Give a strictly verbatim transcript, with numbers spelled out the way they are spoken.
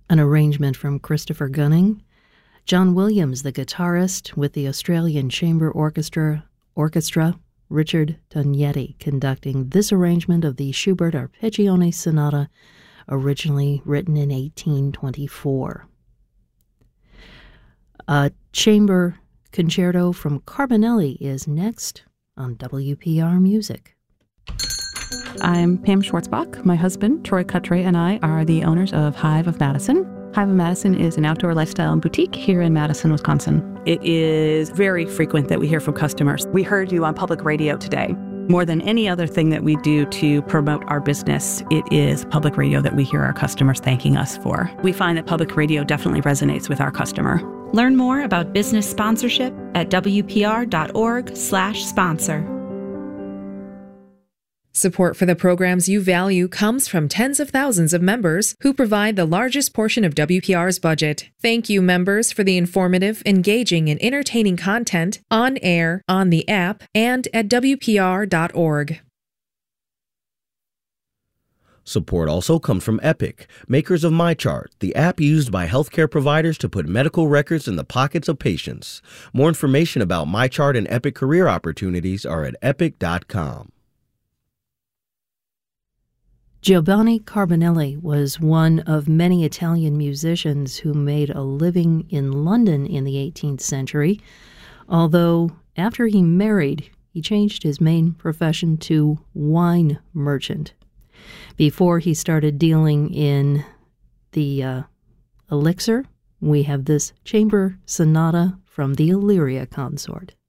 an arrangement from Christopher Gunning. John Williams, the guitarist, with the Australian Chamber Orchestra, Orchestra, Richard Tognetti conducting this arrangement of the Schubert Arpeggione Sonata, originally written in eighteen twenty-four. A chamber concerto from Carbonelli is next on W P R Music. I'm Pam Schwartzbach. My husband, Troy Cutray, and I are the owners of Hive of Madison. Hive of Madison is an outdoor lifestyle boutique here in Madison, Wisconsin. It is very frequent that we hear from customers. We heard you on public radio today. More than any other thing that we do to promote our business, it is public radio that we hear our customers thanking us for. We find that public radio definitely resonates with our customer. Learn more about business sponsorship at W P R dot org slash sponsor. Support for the programs you value comes from tens of thousands of members who provide the largest portion of W P R's budget. Thank you, members, for the informative, engaging, and entertaining content on air, on the app, and at W P R dot org. Support also comes from Epic, makers of MyChart, the app used by healthcare providers to put medical records in the pockets of patients. More information about MyChart and Epic career opportunities are at epic dot com. Giovanni Carbonelli was one of many Italian musicians who made a living in London in the eighteenth century, although after he married, he changed his main profession to wine merchant before he started dealing in the uh, elixir. We have this chamber sonata from the Illyria Consort.